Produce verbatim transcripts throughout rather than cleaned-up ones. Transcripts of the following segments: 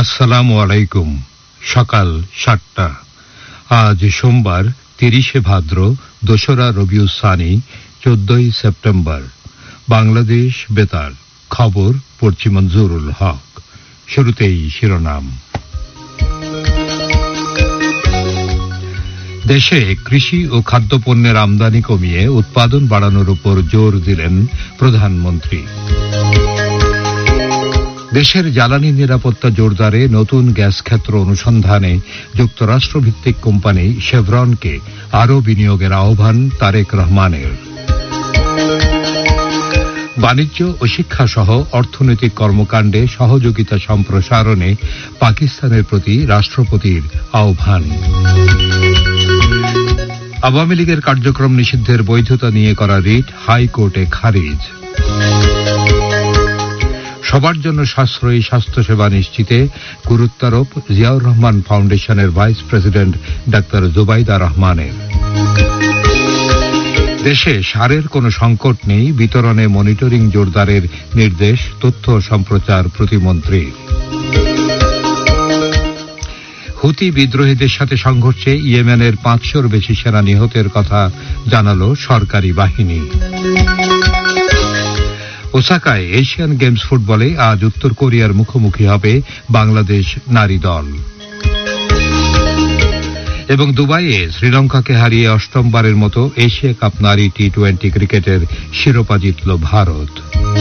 আসসালামু আলাইকুম। সকাল সাতটা। আজ সোমবার তিরিশে ভাদ্র, দোসরা রবিউল সানি, চোদ্দই সেপ্টেম্বর। বাংলাদেশ বেতার খবর পড়ছি মঞ্জুরুল হক। শুরুতেই শিরোনাম। দেশে কৃষি ও খাদ্যপণ্যের আমদানি কমিয়ে উৎপাদন বাড়ানোর উপর জোর দিলেন প্রধানমন্ত্রী। দেশের জ্বালানি নিরাপত্তা জোরদারে নতুন গ্যাস ক্ষেত্র অনুসন্ধানে যুক্তরাষ্ট্রভিত্তিক কোম্পানি শেভরনকে আরও বিনিয়োগের আহ্বান তারেক রহমানের। বাণিজ্য ও শিক্ষা সহ অর্থনৈতিক কর্মকাণ্ডে সহযোগিতা সম্প্রসারণে পাকিস্তানের প্রতি রাষ্ট্রপতির আহ্বান। আওয়ামী লীগের কার্যক্রম নিষিদ্ধের বৈধতা নিয়ে করা রিট হাইকোর্টে খারিজ। সবার জন্য সাশ্রয়ী স্বাস্থ্যসেবা নিশ্চিতে গুরুত্বারোপ জিয়াউর রহমান ফাউন্ডেশনের ভাইস প্রেসিডেন্ট ডাক্তার জুবাইদা রহমানের। দেশে সারের কোনো সংকট নেই, বিতরণে মনিটরিং জোরদারের নির্দেশ তথ্য সম্প্রচার প্রতিমন্ত্রীর। হুতি বিদ্রোহীদের সাথে সংঘর্ষে ইয়েমেনের পাঁচশোর বেশি সেনা নিহতের কথা জানালো সরকারি বাহিনী। ওসাকায় এশিয়ান গেমস ফুটবলে আজ উত্তর কোরিয়ার মুখোমুখি হবে বাংলাদেশ নারী দল। এবং দুবাইয়ে শ্রীলঙ্কাকে হারিয়ে অষ্টমবারের মতো এশিয়া কাপ নারী টি টোয়েন্টি ক্রিকেটের শিরোপা জিতল ভারত।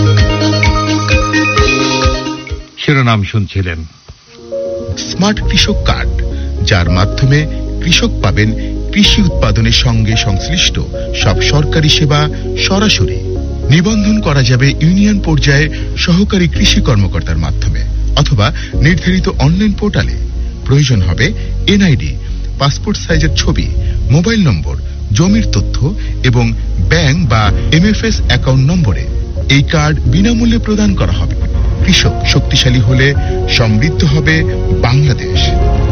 শিরোনাম শুনছিলেন। স্মার্ট কৃষক কার্ড, যার মাধ্যমে কৃষক পাবেন কৃষি উৎপাদনের সঙ্গে সংশ্লিষ্ট সব সরকারি সেবা সরাসরি। নিবন্ধন করা যাবে ইউনিয়ন পর্যায়ে সহকারী কৃষি কর্মকর্তার মাধ্যমে অথবা নির্ধারিত অনলাইন পোর্টালে। প্রয়োজন হবে এনআইডি, পাসপোর্ট সাইজের ছবি, মোবাইল নম্বর, জমির তথ্য এবং ব্যাংক বা এমএফএস অ্যাকাউন্ট নম্বরে। এই কার্ড বিনামূল্যে প্রদান করা হবে। কৃষক শক্তিশালী হলে সমৃদ্ধ হবে বাংলাদেশ।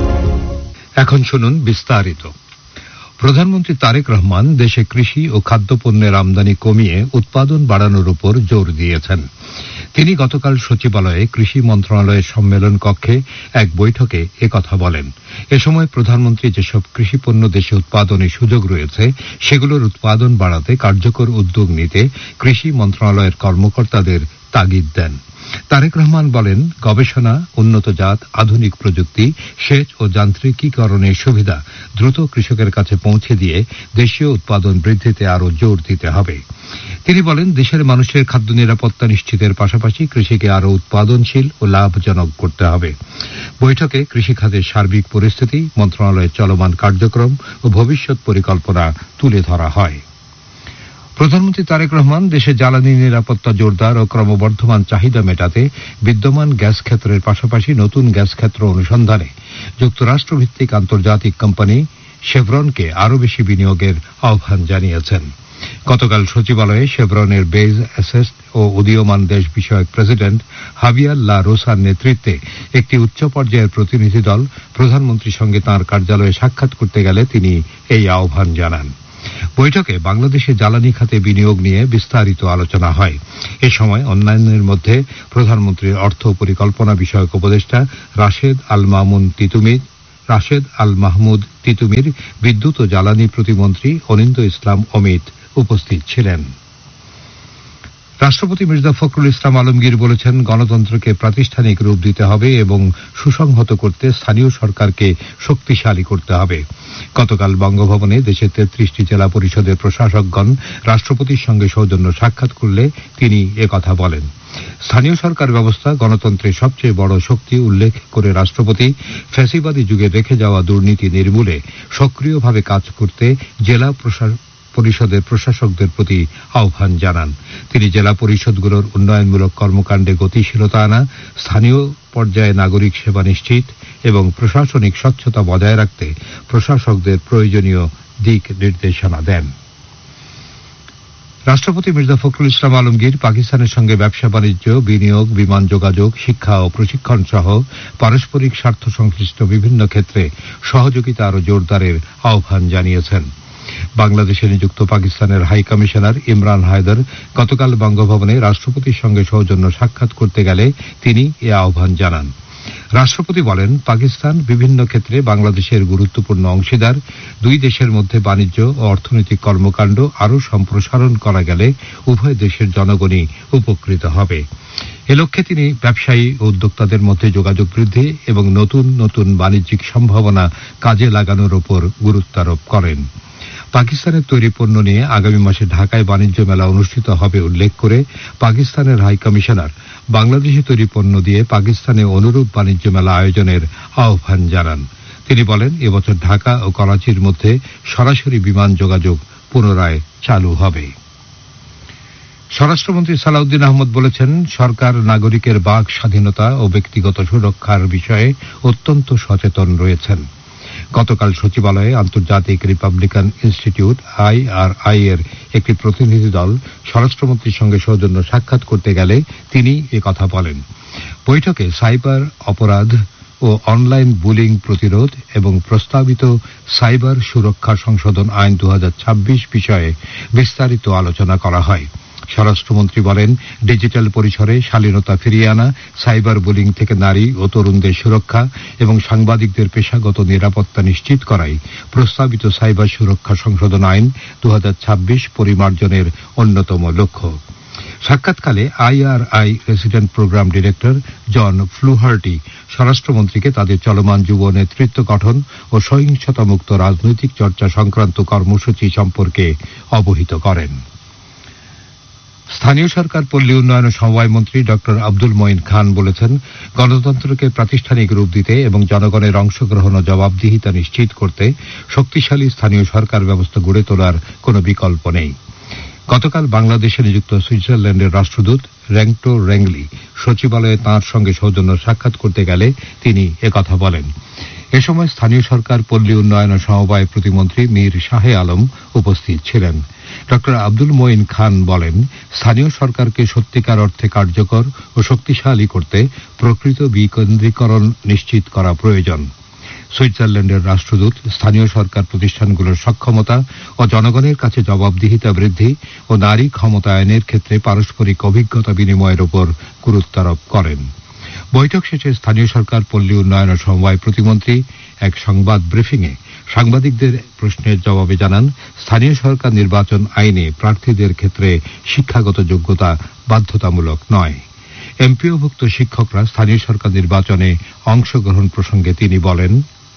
এখন শুনুন বিস্তারিত। প্রধানমন্ত্রী তারেক রহমান দেশে কৃষি ও খাদ্যপণ্যের আমদানি কমিয়ে উৎপাদন বাড়ানোর উপর জোর দিয়েছেন। তিনি গতকাল সচিবালয়ে কৃষি মন্ত্রণালয়ের সম্মেলন কক্ষে এক বৈঠকে একথা বলেন। এ সময় প্রধানমন্ত্রী যেসব কৃষিপণ্য দেশে উৎপাদনের সুযোগ রয়েছে সেগুলোর উৎপাদন বাড়াতে কার্যকর উদ্যোগ নিতে কৃষি মন্ত্রণালয়ের কর্মকর্তাদের তাগিদ দেন। তারেক রহমান বলেন, গবেষণা, উন্নত জাত, আধুনিক প্রযুক্তি, সেচ ও যান্ত্রিকীকরণের সুবিধা দ্রুত কৃষকের কাছে পৌঁছে দিয়ে দেশীয় উৎপাদন বৃদ্ধিতে আরও জোর দিতে হবে। তিনি বলেন, দেশের মানুষের খাদ্য নিরাপত্তা নিশ্চিতের পাশাপাশি কৃষিকে আরও উৎপাদনশীল ও লাভজনক করতে হবে। বৈঠকে কৃষিখাতের সার্বিক পরিস্থিতি, মন্ত্রণালয়ের চলমান কার্যক্রম ও ভবিষ্যৎ পরিকল্পনা তুলে ধরা হয়। প্রধানমন্ত্রী তারেক রহমান দেশে জ্বালানি নিরাপত্তা জোরদার ও ক্রমবর্ধমান চাহিদা মেটাতে বিদ্যমান গ্যাস ক্ষেত্রের পাশাপাশি নতুন গ্যাস ক্ষেত্র অনুসন্ধানে যুক্তরাষ্ট্রভিত্তিক আন্তর্জাতিক কোম্পানি শেভরনকে আরও বেশি বিনিয়োগের আহ্বান জানিয়েছেন। গতকাল সচিবালয়ে শেভরনের বেজ অ্যাসেস্ট ও উদীয়মান দেশ বিষয়ক প্রেসিডেন্ট হাভিয়ার লা রোসার নেতৃত্বে একটি উচ্চ পর্যায়ের প্রতিনিধি দল প্রধানমন্ত্রীর সঙ্গে তাঁর কার্যালয়ে সাক্ষাৎ করতে গেলে তিনি এই আহ্বান জানান। বৈঠকে বাংলাদেশে জ্বালানি খাতে বিনিয়োগ নিয়ে বিস্তারিত আলোচনা হয়। এ সময় অন্যান্যের মধ্যে প্রধানমন্ত্রীর অর্থ পরিকল্পনা বিষয়ক উপদেষ্টা রাশেদ আল মামুন তিতুমির রাশেদ আল মাহমুদ তিতুমির, বিদ্যুৎ ও জ্বালানি প্রতিমন্ত্রী অনিন্দ ইসলাম অমিত উপস্থিত ছিলেন। রাষ্ট্রপতি মির্জা ফখরুল ইসলাম আলমগীর বলেছেন, গণতন্ত্রকে প্রাতিষ্ঠানিক রূপ দিতে হবে এবং সুসংহত করতে স্থানীয় সরকারকে শক্তিশালী করতে হবে। গতকাল বঙ্গভবনে দেশের তেত্রিশটি জেলা পরিষদের প্রশাসকগণ রাষ্ট্রপতির সঙ্গে সৌজন্য সাক্ষাৎ করলে তিনি একথা বলেন। স্থানীয় সরকার ব্যবস্থা গণতন্ত্রের সবচেয়ে বড় শক্তি উল্লেখ করে রাষ্ট্রপতি ফ্যাসিবাদী যুগে রেখে যাওয়া দুর্নীতি নির্মূলে সক্রিয়ভাবে কাজ করতে জেলা পরিষদের প্রশাসকদের প্রতি আহ্বান জানান। তিনি জেলা পরিষদগুলোর উন্নয়নমূলক কর্মকাণ্ডে গতিশীলতা আনা, স্থানীয় পর্যায়ে নাগরিক সেবা নিশ্চিত এবং প্রশাসনিক স্বচ্ছতা বজায় রাখতে প্রশাসকদের প্রয়োজনীয় দিক নির্দেশনা দেন। রাষ্ট্রপতি মির্জা ফখরুল ইসলাম আলমগীর পাকিস্তানের সঙ্গে ব্যবসা বাণিজ্য, বিনিয়োগ, বিমান যোগাযোগ, শিক্ষা ও প্রশিক্ষণ সহ পারস্পরিক স্বার্থ সংশ্লিষ্ট বিভিন্ন ক্ষেত্রে সহযোগিতা আরও জোরদারের আহ্বান জানিয়েছেন। বাংলাদেশে নিযুক্ত পাকিস্তানের হাই কমিশনার ইমরান হায়দার গতকাল বঙ্গভবনে রাষ্ট্রপতির সঙ্গে সৌজন্য সাক্ষাৎ করতে গেলে তিনি এ আহ্বান জানান। রাষ্ট্রপতি বলেন, পাকিস্তান বিভিন্ন ক্ষেত্রে বাংলাদেশের গুরুত্বপূর্ণ অংশীদার। দুই দেশের মধ্যে বাণিজ্য ও অর্থনৈতিক কর্মকাণ্ড আরও সম্প্রসারণ করা গেলে উভয় দেশের জনগণই উপকৃত হবে। এ লক্ষ্যে তিনি ব্যবসায়ী ও উদ্যোক্তাদের মধ্যে যোগাযোগ বৃদ্ধি এবং নতুন নতুন বাণিজ্যিক সম্ভাবনা কাজে লাগানোর উপর গুরুত্বারোপ করেন। পাকিস্তানের তৈরি পণ্য নিয়ে আগামী মাসে ঢাকায় বাণিজ্য মেলা অনুষ্ঠিত হবে উল্লেখ করে পাকিস্তানের হাই কমিশনার বাংলাদেশে তৈরি পণ্য দিয়ে পাকিস্তানে অনুরূপ বাণিজ্য মেলা আয়োজনের আহ্বান জানান। তিনি বলেন, এবছর ঢাকা ও করাচির মধ্যে সরাসরি বিমান যোগাযোগ পুনরায় চালু হবে। স্বরাষ্ট্রমন্ত্রী সালাউদ্দিন আহমদ বলেছেন, সরকার নাগরিকের বাক স্বাধীনতা ও ব্যক্তিগত সুরক্ষার বিষয়ে অত্যন্ত সচেতন রয়েছেন। গতকাল সচিবালয়ে আন্তর্জাতিক রিপাবলিকান ইনস্টিটিউট আইআরআই এর একটি প্রতিনিধি দল স্বরাষ্ট্রমন্ত্রীর সঙ্গে সৌজন্য সাক্ষাৎ করতে গেলে তিনি একথা বলেন। বৈঠকে সাইবার অপরাধ ও অনলাইন বুলিং প্রতিরোধ এবং প্রস্তাবিত সাইবার সুরক্ষা সংশোধন আইন দু হাজার ছাব্বিশ বিষয়ে বিস্তারিত আলোচনা করা হয়। স্বরাষ্ট্রমন্ত্রী বলেন, ডিজিটাল পরিসরে শালীনতা ফিরিয়ে আনা, সাইবার বুলিং থেকে নারী ও তরুণদের সুরক্ষা এবং সাংবাদিকদের পেশাগত নিরাপত্তা নিশ্চিত করাই প্রস্তাবিত সাইবার সুরক্ষা সংশোধন আইন দু হাজার ছাব্বিশ পরিমার্জনের অন্যতম লক্ষ্য। সাক্ষাৎকালে IRI resident programme director John ফ্লুহার্টি স্বরাষ্ট্রমন্ত্রীকে তাদের চলমান যুব নেতৃত্ব গঠন ও সহিংসতামুক্ত রাজনৈতিক চর্চা সংক্রান্ত কর্মসূচি সম্পর্কে অবহিত করেন। স্থানীয় সরকার পল্লী উন্নয়ন ও সমবায় মন্ত্রী ডক্টর আব্দুল মঈন খান বলেছেন, গণতন্ত্রকে প্রাতিষ্ঠানিক রূপ দিতে এবং জনগণের অংশগ্রহণ ও জবাবদিহিতা নিশ্চিত করতে শক্তিশালী স্থানীয় সরকার ব্যবস্থা গড়ে তোলার কোনো বিকল্প নেই। গতকাল বাংলাদেশে নিযুক্ত সুইজারল্যান্ডের রাষ্ট্রদূত রেংটো রেংলি সচিবালয়ে তাঁর সঙ্গে সৌজন্য সাক্ষাৎ করতে গেলে তিনি একথা বলেন। এ সময় স্থানীয় সরকার পল্লী উন্নয়ন ও সমবায় প্রতিমন্ত্রী মীর শাহে আলম উপস্থিত ছিলেন। ডক্টর আব্দুল মঈন খান বলেন, স্থানীয় সরকারকে সত্যিকার অর্থে কার্যকর ও শক্তিশালী করতে প্রকৃত বিকেন্দ্রীকরণ নিশ্চিত করা প্রয়োজন। সুইজারল্যান্ডের রাষ্ট্রদূত স্থানীয় সরকার প্রতিষ্ঠানগুলোর সক্ষমতা ও জনগণের কাছে জবাবদিহিতা বৃদ্ধি ও নারী ক্ষমতায়নের ক্ষেত্রে পারস্পরিক অভিজ্ঞতা বিনিময়ের উপর গুরুত্বারোপ করেন। বৈঠক শেষে স্থানীয় সরকার পল্লী উন্নয়ন ও সমবায় প্রতিমন্ত্রী এক সংবাদ ব্রিফিংয়ে সাংবাদিকদের প্রশ্নের জবাবে জানান, স্থানীয় সরকার নির্বাচন আইনে প্রার্থীদের ক্ষেত্রে শিক্ষাগত যোগ্যতা বাধ্যতামূলক নয়। এমপিওভুক্ত শিক্ষকরা স্থানীয় সরকার নির্বাচনে অংশগ্রহণ প্রসঙ্গে তিনি বলেন,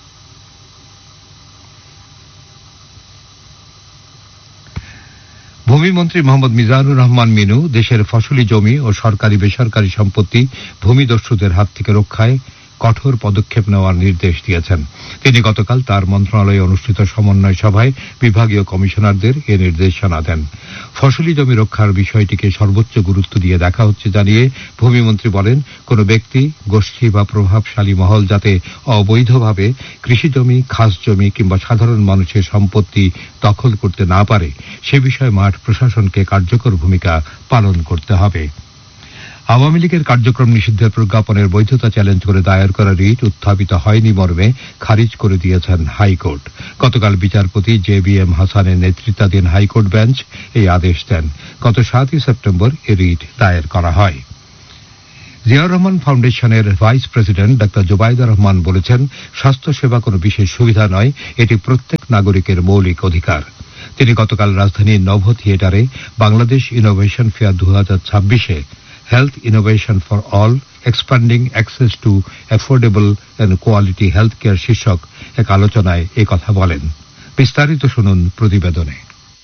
ভূমিমন্ত্রী মোহাম্মদ মিজানুর রহমান মিনু দেশের ফসলি জমি ও সরকারি বেসরকারি সম্পত্তি ভূমিদস্যুদের হাত থেকে রক্ষায় কঠোর পদক্ষেপ নেওয়ার নির্দেশ দিয়েছেন। তিনি গতকাল তার মন্ত্রণালয়ে অনুষ্ঠিত সমন্বয় সভায় বিভাগীয় কমিশনারদের এ নির্দেশনা দেন। ফসলি জমি রক্ষার বিষয়টিকে সর্বোচ্চ গুরুত্ব দিয়ে দেখা হচ্ছে জানিয়ে ভূমিমন্ত্রী বলেন, কোন ব্যক্তি, গোষ্ঠী বা প্রভাবশালী মহল যাতে অবৈধভাবে কৃষিজমি, খাস জমি কিংবা সাধারণ মানুষের সম্পত্তি দখল করতে না পারে সে বিষয়ে মাঠ প্রশাসনকে কার্যকর ভূমিকা পালন করতে হবে। আওয়ামী লীগের কার্যক্রম নিষিদ্ধের প্রজ্ঞাপনের বৈধতা চ্যালেঞ্জ করে দায়ের করা রিট উত্থাপিত হয়নি মর্মে খারিজ করে দিয়েছেন হাইকোর্ট। গতকাল বিচারপতি জে বি এম হাসানের নেতৃত্বাধীন হাইকোর্ট বেঞ্চ এই আদেশ দেন। গত সাতই সেপ্টেম্বর এ রিট দায়ের করা হয়। জিয়াউর রহমান ফাউন্ডেশনের vice president doctor Zubaida Rahman বলেছেন, স্বাস্থ্যসেবা কোনো বিশেষ সুবিধা নয়, এটি প্রত্যেক নাগরিকের মৌলিক অধিকার। তিনি গতকাল রাজধানীর নভ থিয়েটারে বাংলাদেশ ইনোভেশন ফেয়ার দু হাজার ছাব্বিশে health innovation for all, expanding access to affordable and quality health care শীর্ষক এক আলোচনায় এ কথা বলেন। বিস্তারিত শুনুন প্রতিবেদনে।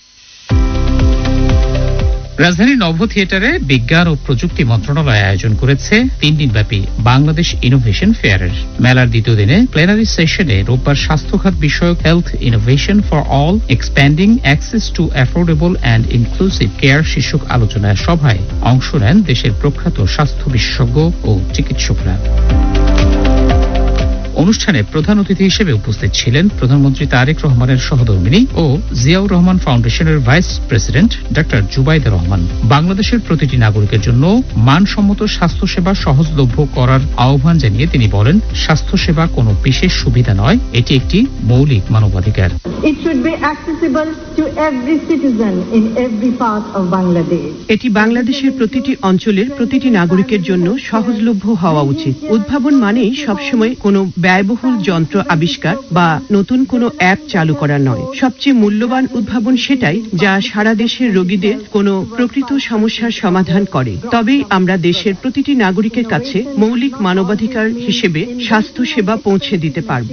রাজধানীর নভ থিয়েটারে বিজ্ঞান ও প্রযুক্তি মন্ত্রণালয় আয়োজন করেছে তিন দিনব্যাপী বাংলাদেশ ইনোভেশন ফেয়ারের মেলার দ্বিতীয় দিনে প্লেনারি সেশনে রোববার স্বাস্থ্যখাত বিষয়ক health innovation for all, expanding access to affordable and inclusive care শীর্ষক আলোচনা সভায় অংশ নেন দেশের প্রখ্যাত স্বাস্থ্য বিশেষজ্ঞ ও চিকিৎসকরা। অনুষ্ঠানে প্রধান অতিথি হিসেবে উপস্থিত ছিলেন প্রধানমন্ত্রী তারেক রহমানের সহধর্মিণী ও জিয়াউর রহমান ফাউন্ডেশনের vice president doctor Zubaida Rahman. বাংলাদেশের প্রতিটি নাগরিকের জন্য মানসম্মত স্বাস্থ্যসেবা সহজলভ্য করার আহ্বান জানিয়ে তিনি বলেন, স্বাস্থ্যসেবা কোনো বিশেষ সুবিধা নয়, এটি একটি মৌলিক মানবাধিকার। এটি বাংলাদেশের প্রতিটি অঞ্চলের প্রতিটি নাগরিকের জন্য সহজলভ্য হওয়া উচিত। উদ্ভাবন মানেই সবসময় কোনো ব্যয়বহুল যন্ত্র আবিষ্কার বা নতুন কোনো অ্যাপ চালু করা নয়। সবচেয়ে মূল্যবান উদ্ভাবন সেটাই যা সারা দেশের রোগীদের কোনো প্রকৃত সমস্যার সমাধান করে। তবেই আমরা দেশের প্রতিটি নাগরিকের কাছে মৌলিক মানবাধিকার হিসেবে স্বাস্থ্য সেবা পৌঁছে দিতে পারব।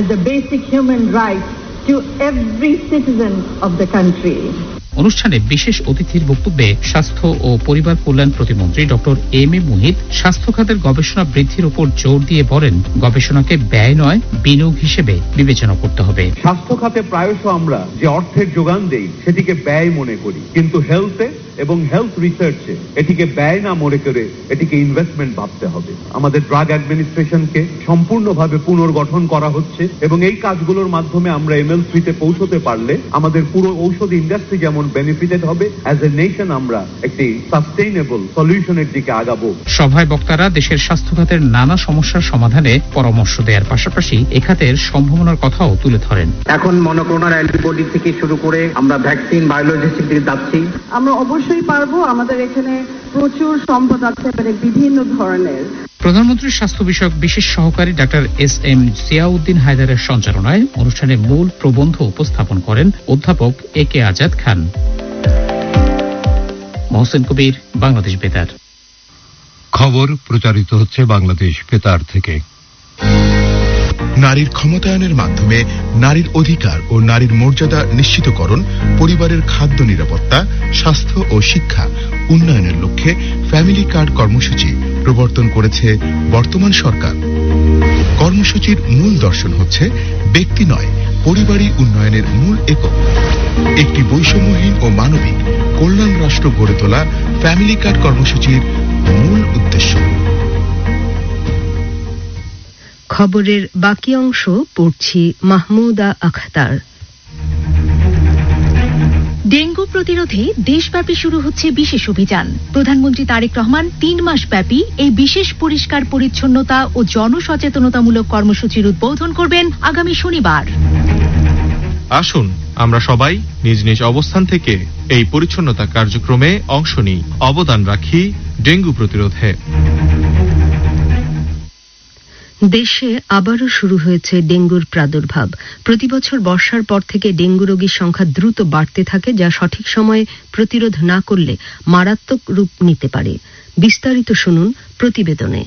অনুষ্ঠানে বিশেষ অতিথির বক্তব্যে স্বাস্থ্য ও পরিবার কল্যাণ প্রতিমন্ত্রী ডক্টর এম এ মুহিত স্বাস্থ্য খাতের গবেষণা বৃদ্ধির উপর জোর দিয়ে বলেন, গবেষণাকে ব্যয় নয় বিনিয়োগ হিসেবে বিবেচনা করতে হবে। স্বাস্থ্য খাতে প্রায়শ আমরা যে অর্থের যোগান দেই সেটিকে ব্যয় মনে করি, কিন্তু হেলথে এবং হেলথ রিসার্চে এটিকে ব্যয় না মনে করে এটিকে ইনভেস্টমেন্ট ভাবতে হবে। আমাদের ড্রাগ অ্যাডমিনিস্ট্রেশনকে সম্পূর্ণভাবে পুনর্গঠন করা হচ্ছে এবং এই কাজগুলোর মাধ্যমে আমরা এমএলসিতে পৌঁছতে পারলে আমাদের পুরো ঔষধ ইন্ডাস্ট্রি যেমন বেনিফিটেড হবে, অ্যাজ এ নেশন আমরা একটি সাস্টেইনেবল সলিউশনের দিকে আগাবো। সভায় বক্তারা দেশের স্বাস্থ্য খাতের নানা সমস্যার সমাধানে পরামর্শ দেওয়ার পাশাপাশি এ খাতের সম্ভাবনার কথাও তুলে ধরেন। এখন মনোক্লোনাল অ্যান্টিবডি থেকে শুরু করে আমরা ভ্যাকসিন, বায়োলজিস্টিক দিকে যাচ্ছি। আমরা অবশ্যই পারবো, আমাদের এখানে প্রচুর সম্পদ আছে মানে বিভিন্ন ধরনের। প্রধানমন্ত্রীর স্বাস্থ্য বিষয়ক বিশেষ সহকারী ডাক্তার এস এম জিয়াউদ্দিন হায়দারের সঞ্চালনায় অনুষ্ঠানে মূল প্রবন্ধ উপস্থাপন করেন অধ্যাপক এ কে আজাদ খান। মহসেন কবির, বাংলাদেশ বেতার। খবর প্রচারিত হচ্ছে বাংলাদেশ বেতার থেকে। নারীর ক্ষমতায়নের মাধ্যমে নারীর অধিকার ও নারীর মর্যাদা নিশ্চিতকরণ, পরিবারের খাদ্য নিরাপত্তা, স্বাস্থ্য ও শিক্ষা উন্নয়নের লক্ষ্যে ফ্যামিলি কার্ড কর্মসূচি প্রবর্তন করেছে বর্তমান সরকার। কর্মসূচির মূল দর্শন হচ্ছে ব্যক্তি নয়, পরিবারই উন্নয়নের মূল একক। একটি বৈষম্যহীন ও মানবিক কল্যাণ রাষ্ট্র গড়ে তোলা ফ্যামিলি কার্ড কর্মসূচির মূল উদ্দেশ্য। খবরের বাকি অংশ পড়ছি মাহমুদা আখতার। ডেঙ্গু প্রতিরোধে দেশব্যাপী শুরু হচ্ছে বিশেষ অভিযান। প্রধানমন্ত্রী তারেক রহমান তিন মাস ব্যাপী এই বিশেষ পরিষ্কার পরিচ্ছন্নতা ও জনসচেতনতামূলক কর্মসূচির উদ্বোধন করবেন আগামী শনিবার। আসুন আমরা সবাই নিজ নিজ অবস্থান থেকে এই পরিচ্ছন্নতা কার্যক্রমে অংশ নিই, অবদান রাখি ডেঙ্গু প্রতিরোধে। দেশে আবারও শুরু হয়েছে ডেঙ্গুর প্রাদুর্ভাব। প্রতিবছর বর্ষার পর থেকে ডেঙ্গু রোগীর সংখ্যা দ্রুত বাড়তে থাকে, যা সঠিক সময়ে প্রতিরোধ না করলে মারাত্মক রূপ নিতে পারে। বিস্তারিত শুনুন প্রতিবেদনে।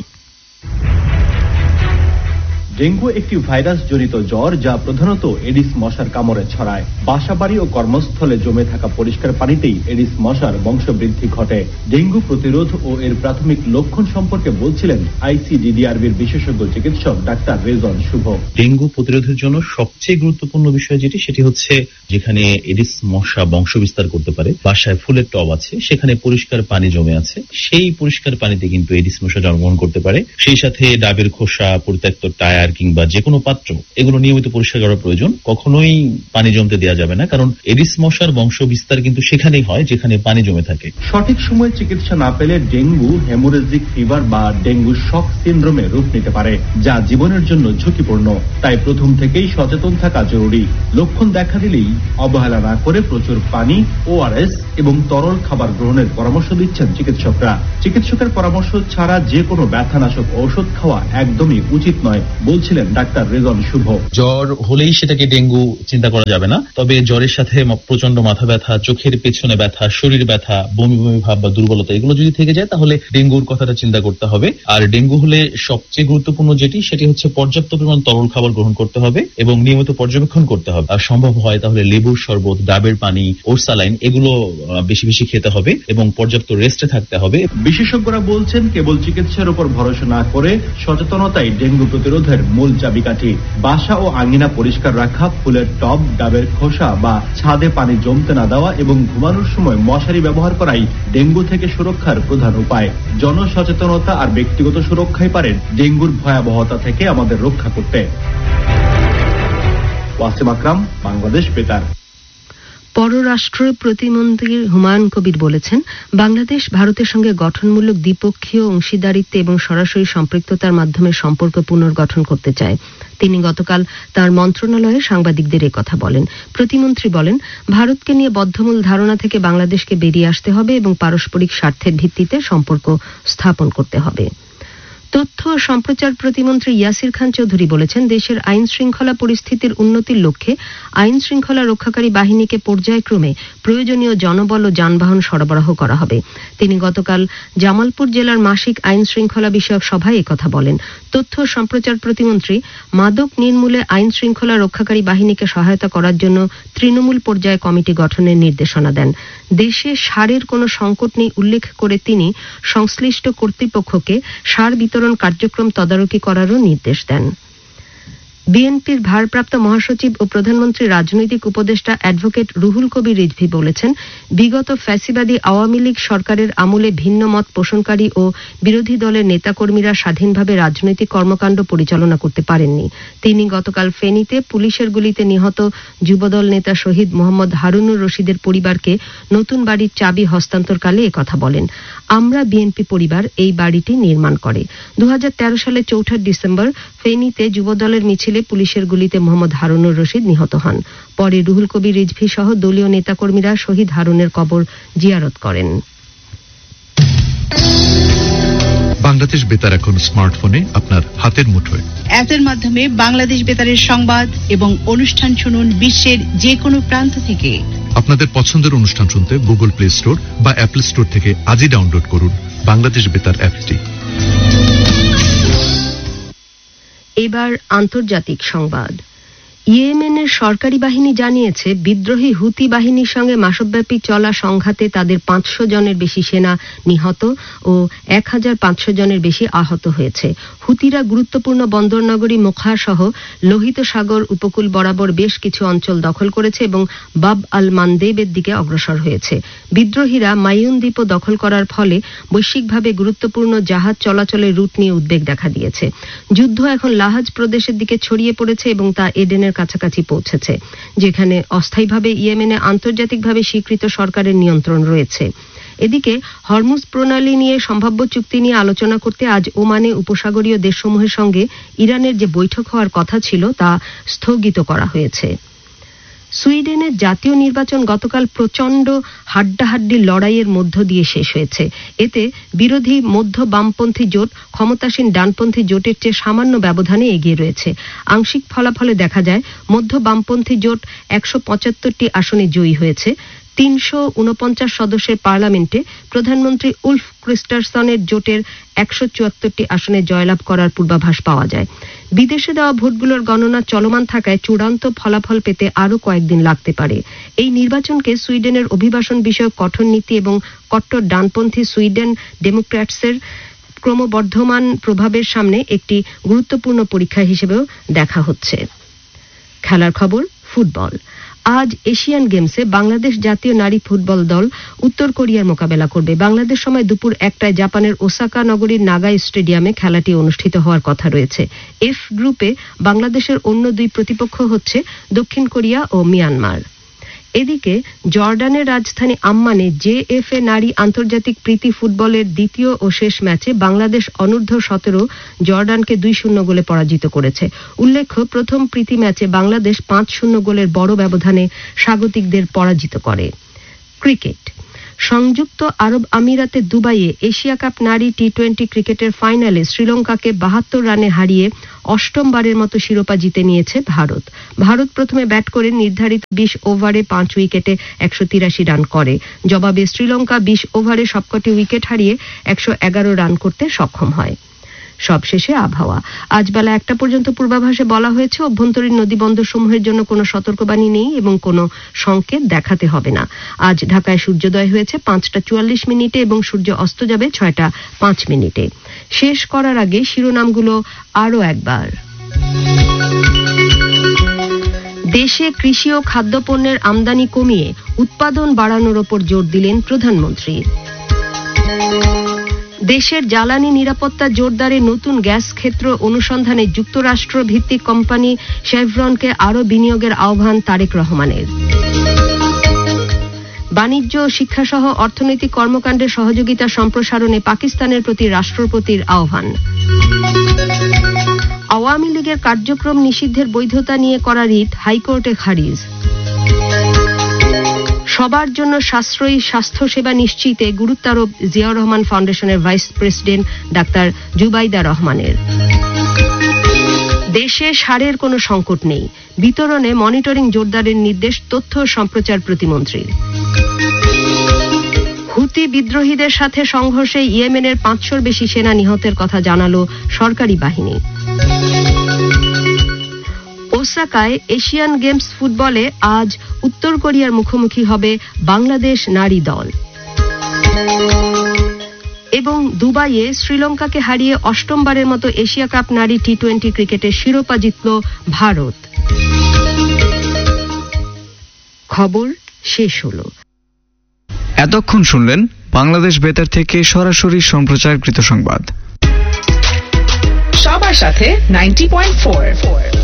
ডেঙ্গু একটি ভাইরাস জনিত জ্বর যা প্রধানত এডিস মশার কামড়ে ছড়ায়। বাসাবাড়ি ও কর্মস্থলে জমে থাকা পরিষ্কার পানিতেই এডিস মশার বংশবৃদ্ধি ঘটে। ডেঙ্গু প্রতিরোধ ও এর প্রাথমিক লক্ষণ সম্পর্কে বলছিলেন আইসিডিডিআরবির বিশেষজ্ঞ চিকিৎসক ডাক্তার রেজন শুভ। ডেঙ্গু প্রতিরোধের জন্য সবচেয়ে গুরুত্বপূর্ণ বিষয় যেটি সেটি হচ্ছে যেখানে এডিস মশা বংশ বিস্তার করতে পারে, বাসায় ফুলের টব আছে, সেখানে পরিষ্কার পানি জমে আছে, সেই পরিষ্কার পানিতে কিন্তু এডিস মশা জন্মগ্রহণ করতে পারে। সেই সাথে ডাবের খোসা, পরিত্যক্ত টায়ার কিংবা যে কোনো পাত্র এগুলো নিয়মিত পরিষ্কার করা প্রয়োজন। কখনোই পানি জমতে দেওয়া যাবে না, কারণ এডিস মশার বংশ বিস্তার কিন্তু সেখানেই হয় যেখানে পানি জমে থাকে। সঠিক সময়ে চিকিৎসা না পেলে ডেঙ্গু হেমোরেজিক ফিভার বা ডেঙ্গু শক সিনড্রোমে রূপ নিতে পারে, যা জীবনের জন্য ঝুঁকিপূর্ণ। তাই প্রথম থেকেই সচেতন থাকা জরুরি। লক্ষণ দেখা দিলেই অবহেলা না করে প্রচুর পানি, ওআরএস এবং তরল খাবার গ্রহণের পরামর্শ দিচ্ছেন চিকিৎসকরা। চিকিৎসকের পরামর্শ ছাড়া যে কোনো ব্যথানাশক ঔষধ খাওয়া একদমই উচিত নয় বলছিলেন ডাক্তার রেজন শুভ। জ্বর হলেই সেটাকে ডেঙ্গু চিন্তা করা যাবে না, তবে জ্বরের সাথে প্রচন্ড মাথা ব্যথা, চোখের পেছনে ব্যথা, শরীর ব্যথা, বমি বমি ভাব বা দুর্বলতা এগুলো যদি থেকে যায় তাহলে ডেঙ্গুর কথাটা চিন্তা করতে হবে। আর ডেঙ্গু হলে সবচেয়ে গুরুত্বপূর্ণ যেটি সেটি হচ্ছে পর্যাপ্ত পরিমাণ তরল খাবার গ্রহণ করতে হবে এবং নিয়মিত পর্যবেক্ষণ করতে হবে। আর সম্ভব হয় তাহলে লেবুর শরবত, ডাবের পানি, ওরসালাইন এগুলো বেশি বেশি খেতে হবে এবং পর্যাপ্ত রেস্টে থাকতে হবে। বিশেষজ্ঞরা বলছেন কেবল চিকিৎসার উপর ভরসা না করে সচেতনতাই ডেঙ্গু প্রতিরোধের সুখের মূল চাবিকাঠি। বাসা ও আঙিনা পরিষ্কার রাখা, ফুলের টব, ডাবের খোসা বা ছাদে পানি জমতে না দেওয়া এবং ঘুমানোর সময় মশারি ব্যবহার করাই ডেঙ্গু থেকে সুরক্ষার প্রধান উপায়। জনসচেতনতা আর ব্যক্তিগত সুরক্ষাই পারে ডেঙ্গুর ভয়াবহতা থেকে আমাদের রক্ষা করতে। ওয়াসিম আকরাম, বাংলাদেশ বেতার। পররাষ্ট্র প্রতিমন্ত্রী হুমায়ুন কবির বলেছেন, বাংলাদেশ ভারতের সঙ্গে গঠনমূলক দ্বিপক্ষীয় অংশীদারিত্ব এবং সরাসরি সম্পৃক্ততার মাধ্যমে সম্পর্ক পুনর্গঠন করতে চায়। তিনি গতকাল তার মন্ত্রণালয়ে সাংবাদিকদের কথা বলেন। প্রতিমন্ত্রী বলেন, ভারতকে নিয়ে বদ্ধমূল ধারণা থেকে বাংলাদেশকে বেরিয়ে আসতে হবে এবং পারস্পরিক স্বার্থের ভিত্তিতে সম্পর্ক স্থাপন করতে হবে। তথ্য ও সম্প্রচার প্রতিমন্ত্রী ইয়াসির খান চৌধুরী বলেছেন, দেশের আইন শৃঙ্খলা পরিস্থিতির উন্নতির লক্ষ্যে আইন শৃঙ্খলা রক্ষাকারী বাহিনীকে পর্যায়ক্রমে প্রয়োজনীয় জনবল ও যানবাহন সরবরাহ করা হবে। তিনি গতকাল জামালপুর জেলার মাসিক আইন শৃঙ্খলা বিষয়ক সভায় একথা বলেন। তথ্য ও সম্প্রচার প্রতিমন্ত্রী মাদক নির্মূলে আইন শৃঙ্খলা রক্ষাকারী বাহিনীকে সহায়তা করার জন্য তৃণমূল পর্যায়ে কমিটি গঠনের নির্দেশনা দেন। দেশে সারের কোনো সংকট নেই উল্লেখ করে তিনি সংশ্লিষ্ট কর্তৃপক্ষকে সার বিতরণ কার্যক্রম তদারকি করারও নির্দেশ দেন। বিএনপির ভারপ্রাপ্ত মহাসচিব ও প্রধানমন্ত্রী রাজনৈতিক উপদেষ্টা অ্যাডভোকেট রুহুল কবির রিজভী বলেছেন, বিগত ফ্যাসিবাদী আওয়ামী লীগ সরকারের আমলে ভিন্ন মত পোষণকারী ও বিরোধী দলের নেতাকর্মীরা স্বাধীনভাবে রাজনৈতিক কর্মকাণ্ড পরিচালনা করতে পারেননি। তিনি গতকাল ফেনীতে পুলিশের গুলিতে নিহত যুবদল নেতা শহীদ মোহাম্মদ হারুনুর রশিদের পরিবারকে নতুন বাড়ির চাবি হস্তান্তরকালে একথা বলেন। আমরা বিএনপি পরিবার এই বাড়িটি নির্মাণ করে। দু হাজার তেরো সালে চৌঠা ডিসেম্বর ফেনীতে যুবদলের মিছিলে পুলিশের গুলিতে মোহাম্মদ হারুনুর রশিদ নিহত হন। পরে রুহুল কবির রিজভী সহ দলীয় নেতাকর্মীরা শহীদ হারুনের কবর জিয়ারত করেন। বাংলাদেশ বেতার এখন স্মার্টফোনে আপনার হাতের মুঠোয়। অ্যাপের মাধ্যমে বাংলাদেশ বেতারের সংবাদ এবং অনুষ্ঠান শুনুন বিশ্বের যে কোনো প্রান্ত থেকে। আপনাদের পছন্দের অনুষ্ঠান শুনতে গুগল প্লে স্টোর বা অ্যাপল স্টোর থেকে আজই ডাউনলোড করুন বাংলাদেশ বেতার অ্যাপটি। এবার আন্তর্জাতিক সংবাদ। ইয়েমেনের সরকারি বাহিনী জানিয়েছে, বিদ্রোহী হুতি বাহিনীর সঙ্গে মাসব্যাপী চলা সংঘাতে তাদের পাঁচশো জনের বেশি সেনা নিহত ও এক হাজার পাঁচশো জনের বেশি আহত হয়েছে। হুতিরা গুরুত্বপূর্ণ বন্দরনগরী মোখা সহ লোহিত সাগর উপকূল বরাবর বেশ কিছু অঞ্চল দখল করেছে এবং বাব আল মানদেবের দিকে অগ্রসর হয়েছে। বিদ্রোহীরা মাইউন দ্বীপও দখল করার ফলে বৈশ্বিকভাবে গুরুত্বপূর্ণ জাহাজ চলাচলের রুট নিয়ে উদ্বেগ দেখা দিয়েছে। যুদ্ধ এখন লাহাজ প্রদেশের দিকে ছড়িয়ে পড়েছে এবং তা এডেনের কাছাকাছি পৌঁছেছে, যেখানে অস্থায়ীভাবে ইয়েমেনে আন্তর্জাতিকভাবে স্বীকৃত সরকারের নিয়ন্ত্রণ রয়েছে। এদিকে হরমুজ প্রণালী নিয়ে সম্ভাব্য চুক্তি নিয়ে আলোচনা করতে আজ ওমানে উপসাগরীয় দেশসমূহের সঙ্গে ইরানের যে বৈঠক হওয়ার কথা ছিল তা স্থগিত করা হয়েছে। সুইডেনের জাতীয় নির্বাচন গতকাল প্রচণ্ড হাড্ডাহাড্ডি লড়াইয়ের মধ্য দিয়ে শেষ হয়েছে। এতে বিরোধী মধ্য বামপন্থী জোট ক্ষমতাসীন ডানপন্থী জোটের চেয়ে সামান্য ব্যবধানে এগিয়ে রয়েছে। আংশিক ফলাফলে দেখা যায় মধ্য বামপন্থী জোট একশো পঁচাত্তরটি আসনে জয়ী হয়েছে। তিনশো উনপঞ্চাশ সদস্যের পার্লামেন্টে প্রধানমন্ত্রী উলফ ক্রিস্টারসনের জোটের একশো চুয়াত্তরটি আসনে জয়লাভ করার পূর্বাভাস পাওয়া যায়। বিদেশে দেওয়া ভোটগুলোর গণনা চলমান থাকায় চূড়ান্ত ফলাফল পেতে আরও কয়েকদিন লাগতে পারে। এই নির্বাচনকে সুইডেনের অভিবাসন বিষয়ক কঠোর নীতি এবং কট্টর ডানপন্থী সুইডেন ডেমোক্র্যাটসের ক্রমবর্ধমান প্রভাবের সামনে একটি গুরুত্বপূর্ণ পরীক্ষা হিসেবেও দেখা হচ্ছে। খেলার খবর, ফুটবল। আজ এশিয়ান গেমসে বাংলাদেশ জাতীয় নারী ফুটবল দল উত্তর কোরিয়ার মোকাবেলা করবে। বাংলাদেশ সময় দুপুর একটায় জাপানের ওসাকা নগরীর নাগাই স্টেডিয়ামে খেলাটি অনুষ্ঠিত হওয়ার কথা রয়েছে। এফ গ্রুপে বাংলাদেশের অন্য দুই প্রতিপক্ষ হচ্ছে দক্ষিণ কোরিয়া ও মিয়ানমার। এদিকে জর্ডানের রাজধানী আম্মানে জেএফএ নারী আন্তর্জাতিক প্রীতি ফুটবলের দ্বিতীয় ও শেষ ম্যাচে বাংলাদেশ অনূর্ধ্ব সতেরো জর্ডানকে দুই শূন্য গোলে পরাজিত করেছে। উল্লেখ্য, প্রথম প্রীতি ম্যাচে বাংলাদেশ পাঁচ শূন্য গোলের বড় ব্যবধানে স্বাগতিকদের পরাজিত করে। ক্রিকেট। সংযুক্ত আরব আমিরাতে দুবাইয়ে এশিয়া কাপ নারী টি টোয়েন্টি ক্রিকেটের ফাইনালে শ্রীলঙ্কাকে বাহাত্তর রানে হারিয়ে অষ্টমবারের মতো শিরোপা জিতে নিয়েছে ভারত। ভারত প্রথমে ব্যাট করে নির্ধারিত বিশ ওভারে পাঁচ উইকেটে একশো তিরাশি রান করে। জবাবে শ্রীলঙ্কা বিশ ওভারে সবকটি উইকেট হারিয়ে একশো এগারো রান করতে সক্ষম হয়। সবশেষে আবহাওয়া। আজ বেলা একটা পর্যন্ত পূর্বাভাসে বলা হয়েছে অভ্যন্তরীণ নদী বন্দর সমূহের জন্য কোনো সতর্কবাণী নেই এবং কোনো সংকেত দেখাতে হবে না। আজ ঢাকায় সূর্যোদয় হয়েছে পাঁচটা চুয়াল্লিশ মিনিটে এবং সূর্য অস্ত যাবে ছয়টা পাঁচ মিনিটে। শেষ করার আগে শিরোনামগুলো আরও একবার। দেশে কৃষি ও খাদ্যপণ্যের আমদানি কমিয়ে উৎপাদন বাড়ানোর ওপর জোর দিলেন প্রধানমন্ত্রী। দেশের জ্বালানি নিরাপত্তা জোরদারে নতুন গ্যাস ক্ষেত্র অনুসন্ধানে যুক্তরাষ্ট্র ভিত্তিক কোম্পানি শেভরনকে আরও বিনিয়োগের আহ্বান তারেক রহমানের। বাণিজ্য ও শিক্ষাসহ অর্থনৈতিক কর্মকাণ্ডে সহযোগিতা সম্প্রসারণে পাকিস্তানের প্রতি রাষ্ট্রপতির আহ্বান। আওয়ামী লীগের কার্যক্রম নিষিদ্ধের বৈধতা নিয়ে করা রিট হাইকোর্টে খারিজ। সবার জন্য সাশ্রয়ী স্বাস্থ্যসেবা নিশ্চিতে গুরুত্বারোপ জিয়াউর রহমান ফাউন্ডেশনের ভাইস প্রেসিডেন্ট ডাক্তার জুবাইদা রহমানের। দেশে সারের কোনো সংকট নেই, বিতরণে মনিটরিং জোরদারের নির্দেশ তথ্য ও সম্প্রচার প্রতিমন্ত্রীর। হুতি বিদ্রোহীদের সাথে সংঘর্ষে ইয়েমেনের পাঁচশোর বেশি সেনা নিহতের কথা জানালো সরকারি বাহিনী। ওসাকায় এশিয়ান গেমস ফুটবলে আজ উত্তর কোরিয়ার মুখোমুখি হবে বাংলাদেশ নারী দল। এবং দুবাইয়ে শ্রীলঙ্কাকে হারিয়ে অষ্টমবারের মতো এশিয়া কাপ নারী টি টোয়েন্টি ক্রিকেটের শিরোপা জিতল ভারত। খবর শেষ হলো। এতক্ষণ শুনলেন বাংলাদেশ বেতার থেকে সরাসরি সম্প্রচারকৃত সংবাদ। সবার সাথে নাইনটি পয়েন্ট ফোর।